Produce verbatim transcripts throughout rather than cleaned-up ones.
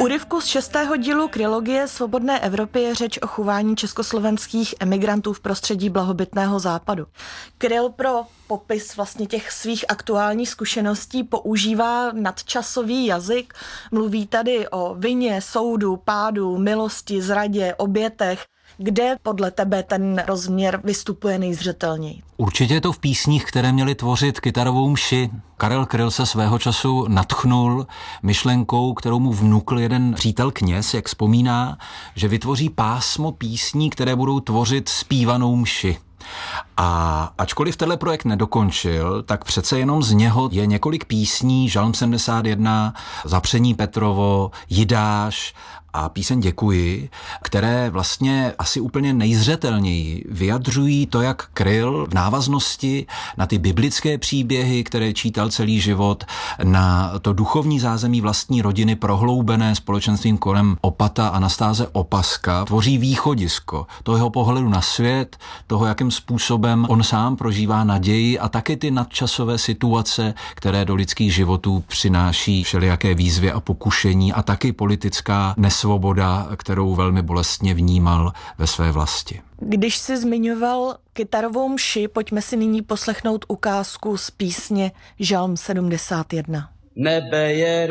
úryvku z šestého dílu Krylogie Svobodné Evropy je řeč o chování československých emigrantů v prostředí blahobytného západu. Kryl pro popis vlastně těch svých aktuálních zkušeností používá nadčasový jazyk, mluví tady o vině, soudu, pádu, milosti, zradě, obětech. Kde podle tebe ten rozměr vystupuje nejzřetelněji? Určitě je to v písních, které měly tvořit kytarovou mši. Karel Kryl se svého času nadchnul myšlenkou, kterou mu vnukl jeden přítel kněz, jak vzpomíná, že vytvoří pásmo písní, které budou tvořit zpívanou mši. A ačkoliv tenhle projekt nedokončil, tak přece jenom z něho je několik písní, Žalm sedmdesát jedna, Zapření Petrovo, Jidáš a píseň Děkuji, které vlastně asi úplně nejzřetelněji vyjadřují to, jak Kryl v návaznosti na ty biblické příběhy, které čítal celý život, na to duchovní zázemí vlastní rodiny prohloubené společenstvím kolem opata Anastáze Opaska tvoří východisko toho jeho pohledu na svět, toho, jakým způsobem on sám prožívá naději a taky ty nadčasové situace, které do lidských životů přináší všelijaké výzvy a pokušení a taky politická nesvoboda, kterou velmi bolestně vnímal ve své vlasti. Když jsi zmiňoval kytarovou mši, pojďme si nyní poslechnout ukázku z písně Žalm sedmdesát jedna. Nebe je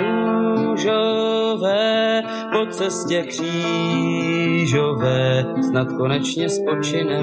růžové, po cestě křížové, snad konečně spočinem.